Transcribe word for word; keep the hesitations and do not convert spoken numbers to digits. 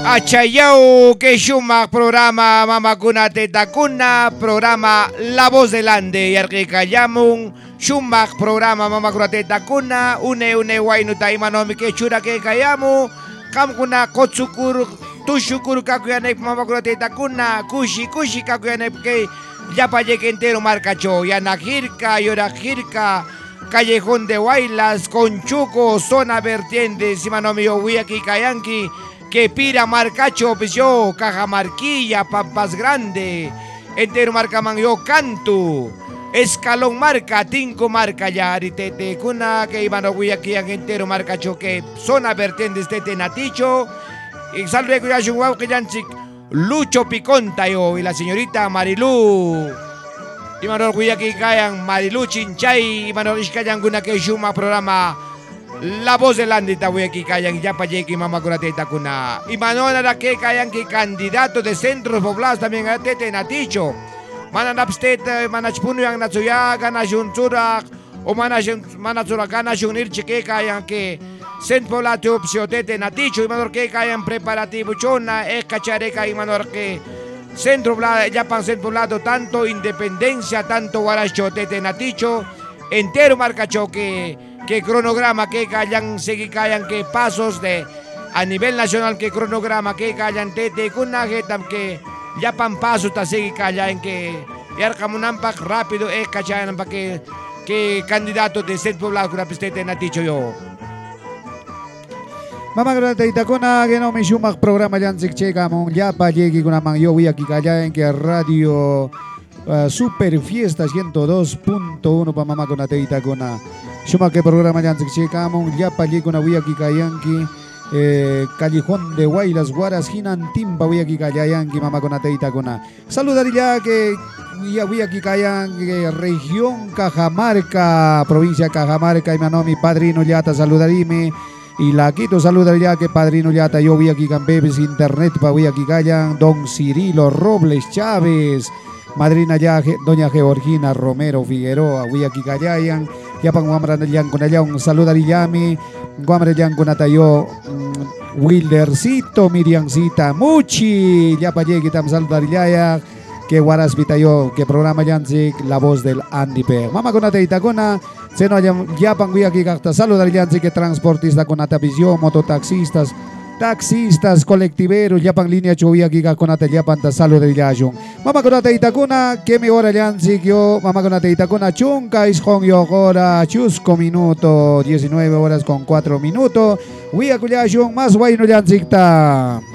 Achayau que shumak programa Mamakuna Tetakuna, programa La Voz del Ande, Yarkikayamun, shumak programa Mamakuna Tetakuna, une une wainuta imanomi que chura que kayamu, kamkuna kotsukur, tushukuru kakuyanep Mamakuna Tetakuna, kushi kushi kakuyanep que yapayek entero marcacho, yanajirka, yorajirka, Callejón de Huaylas, Conchuco, zona vertiente, Simanomi Owiaki Kayanki, que pira marcacho, pisó, Cajamarquilla, Pampas Grande, entero marca yo canto, Escalón marca, Tinco marca ya, Aritete, Cuna, que iban a Huayaki entero marcacho, que zona vertiente este Naticho, y salve Cuyashun que Yanchik, Lucho Piconta yo, y la señorita Marilú. Imanol Guayaki Kayan, Marilu Chinchay, Imanol Ishkayan Guna que Shuma programa La Voz del Andita Guayaki Kayan, Yapayeki Mama Kurateta Kuna. Imanol Ara que Kayan que candidato de centros poblados también a Tete Naticho. Mananapstet, Manachpunu Yang Natsuya, Ganashunzura, o Manachura Ganashunir Chike Kayan que Cent Poblado Opsio Tete Naticho, Imanol que Kayan preparativo Chona, Escachareca, Imanol que. Centro Japan Centro Poblado, tanto Independencia, tanto Guaracho, Tete Naticho, entero marcacho que, que cronograma que callan, segui callan que pasos de a nivel nacional que cronograma que callan Tete Kunagetam que Japan pasos ta segui callan que Yarkamunampak rápido es cachayan para que que candidato de Centro Poblado Tete Naticho yo. Mama grata itakuna que no me sumak programa yan sikcheka mong yapa yegi kuna mang yo aquí kaya en que radio uh, Super Fiesta ciento dos punto uno pa mama kuna te itakuna sumak que programa yan sikcheka mong yapa yegi kuna aquí kaya en que eh, Callejón de Huaylas Guaras Hinan Timba aquí kaya en que mama kuna te itakuna saludaría que ya aquí kaya en que región Cajamarca provincia Cajamarca y manomi padrino yata saludarime. Y la quito saludaría que padrino yata yo vi aquí Campebes internet pa vi aquí callan don Cirilo Robles Chávez madrina ya doña Georgina Romero Figueroa vi aquí callayan ya pan guamra yan con allá un saludaría mi guamra yan con atayo Wildercito Miriancita Muchi ya pa llegue tam saludaría ya que guaras vitayo que programa yansik La Voz del Andy P mama con ataita con Seno ya pangui aquí kakta saludaría que transportista con atavisión, mototaxistas, taxistas, colectiveros, ya pang línea chuvi aquí con ya panta saludaría yo. Mama con ata itakuna que me hora yansi yo, mama con ata itakuna chunka is hong yo hora chusco minuto, diecinueve horas con cuatro minutos. Wi akuyashun más guay no yansikta.